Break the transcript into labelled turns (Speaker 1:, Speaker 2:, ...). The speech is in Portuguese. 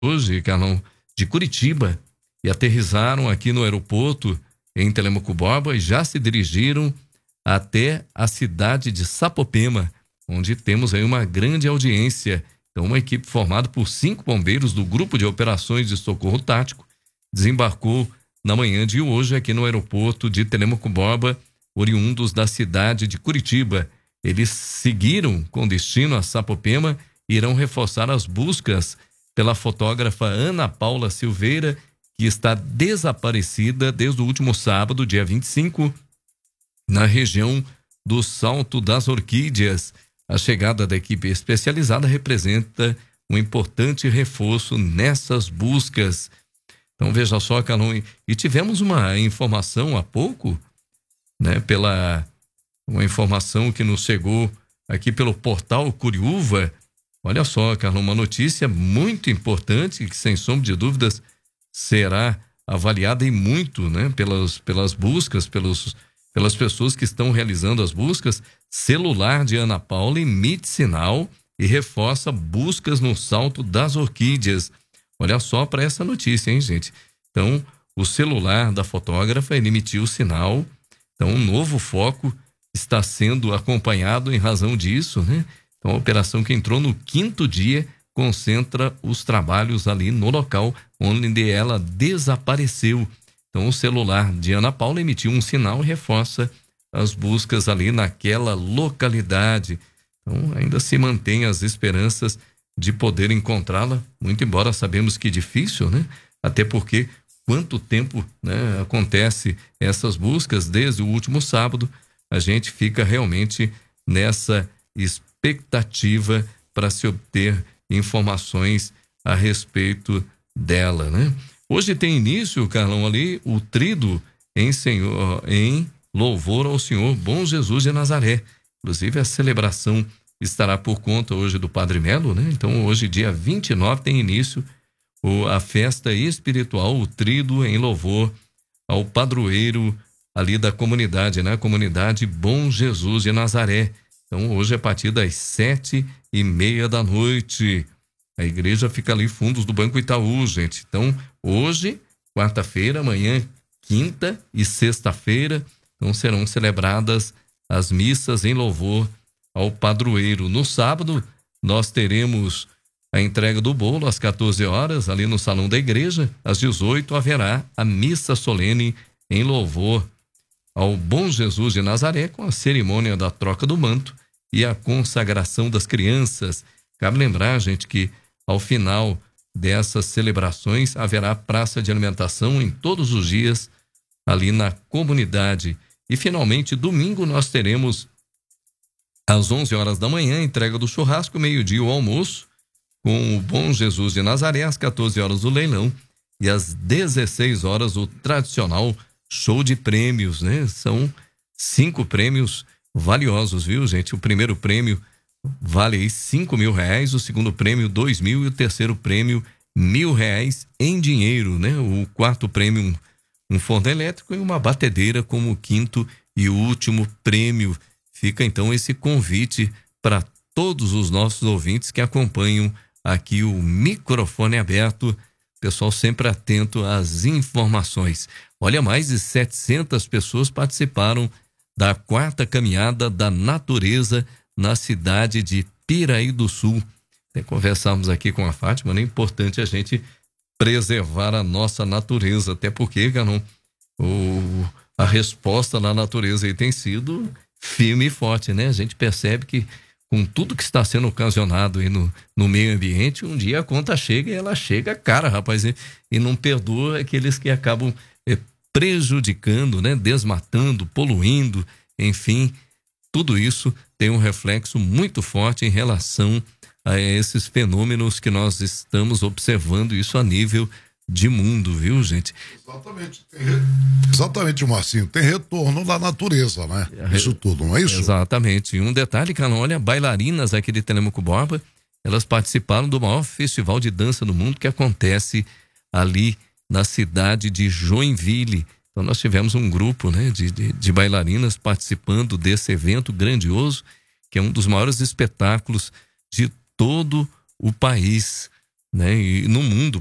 Speaker 1: hoje, Carlão, de Curitiba e aterrissaram aqui no aeroporto em Telêmaco Borba e já se dirigiram até a cidade de Sapopema, onde temos aí uma grande audiência. Então, uma equipe formada por 5 bombeiros do Grupo de Operações de Socorro Tático desembarcou na manhã de hoje aqui no aeroporto de Telêmaco Borba, oriundos da cidade de Curitiba. Eles seguiram com destino a Sapopema e irão reforçar as buscas pela fotógrafa Ana Paula Silveira, que está desaparecida desde o último sábado, dia 25, na região do Salto das Orquídeas. A chegada da equipe especializada representa um importante reforço nessas buscas. Então veja só, Carlão, e tivemos uma informação há pouco, né, uma informação que nos chegou aqui pelo portal Curiúva. Olha só, Carlão, uma notícia muito importante que, sem sombra de dúvidas, será avaliada e muito, né, pelas buscas, pelas pessoas que estão realizando as buscas. Celular de Ana Paula emite sinal e reforça buscas no Salto das Orquídeas. Olha só para essa notícia, hein, gente? Então, o celular da fotógrafa, ele emitiu o sinal. Então, um novo foco está sendo acompanhado em razão disso, né? Então, a operação que entrou no 5º dia concentra os trabalhos ali no local onde ela desapareceu. Então, o celular de Ana Paula emitiu um sinal e reforça as buscas ali naquela localidade. Então, ainda se mantém as esperanças de poder encontrá-la, muito embora sabemos que difícil, né? Até porque quanto tempo, né, acontece essas buscas desde o último sábado, a gente fica realmente nessa expectativa para se obter informações a respeito dela, né? Hoje tem início, Carlão, ali o tríduo em louvor ao Senhor Bom Jesus de Nazaré. Inclusive a celebração estará por conta hoje do Padre Melo, né? Então hoje, dia 29, tem início a festa espiritual, o tríduo em louvor ao padroeiro ali da comunidade, né? Comunidade Bom Jesus de Nazaré. Então hoje é a partir das 7:30 da noite. A igreja fica ali fundos do Banco Itaú, gente. Então hoje, quarta-feira, amanhã, quinta e sexta-feira, então serão celebradas as missas em louvor ao padroeiro. No sábado, nós teremos a entrega do bolo às 14 horas, ali no salão da igreja. Às 18 haverá a missa solene em louvor ao Bom Jesus de Nazaré, com a cerimônia da troca do manto e a consagração das crianças. Cabe lembrar, gente, que ao final dessas celebrações haverá praça de alimentação em todos os dias ali na comunidade. E finalmente, domingo, nós teremos às 11 horas da manhã a entrega do churrasco, meio-dia o almoço com o Bom Jesus de Nazaré, às 14 horas o leilão e às 16 horas o tradicional show de prêmios, né? São 5 prêmios valiosos, viu, gente? O primeiro prêmio vale aí R$5.000, o segundo prêmio R$2.000 e o terceiro prêmio R$1.000 em dinheiro, né? O quarto prêmio um forno elétrico e uma batedeira como o quinto e o último prêmio. Fica então esse convite para todos os nossos ouvintes que acompanham aqui o microfone aberto, pessoal sempre atento às informações. Olha, mais de 700 pessoas participaram da 4ª Caminhada da Natureza na cidade de Piraí do Sul. Conversamos aqui com a Fátima, é importante a gente preservar a nossa natureza, até porque, Ganon, a resposta da natureza aí tem sido firme e forte, né? A gente percebe que com tudo que está sendo ocasionado aí no meio ambiente, um dia a conta chega e ela chega cara, rapaz, e não perdoa aqueles que acabam prejudicando, né? Desmatando, poluindo, enfim, tudo isso tem um reflexo muito forte em relação a esses fenômenos que nós estamos observando, isso a nível de mundo, viu, gente?
Speaker 2: Exatamente, Marcinho, tem retorno da natureza, né? Isso tudo, não é isso?
Speaker 1: Exatamente. E um detalhe, cara, olha, bailarinas aqui de Telêmaco Borba, elas participaram do maior festival de dança do mundo que acontece ali na cidade de Joinville. Então nós tivemos um grupo, né, de bailarinas participando desse evento grandioso, que é um dos maiores espetáculos de todo o país. né? E no mundo